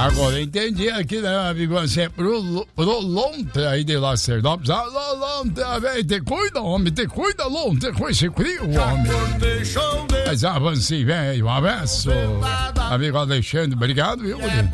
Agora eu entendi aqui, né, amigo? Assim, pro lontra aí de Lacerdópolis. Lontra, velho, te cuida, homem, te cuida, lontra, se cria o homem. Mas avançei, velho, um abraço. Amigo Alexandre, obrigado, viu?